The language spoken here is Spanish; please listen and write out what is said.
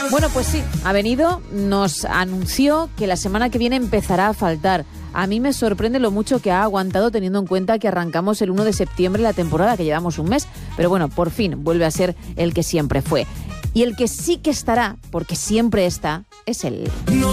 Bueno, pues sí, ha venido, nos anunció que la semana que viene empezará a faltar. A mí me sorprende lo mucho que ha aguantado, teniendo en cuenta que arrancamos el 1 de septiembre la temporada, que llevamos un mes. Pero bueno, por fin vuelve a ser el que siempre fue. Y el que sí que estará, porque siempre está, es él. No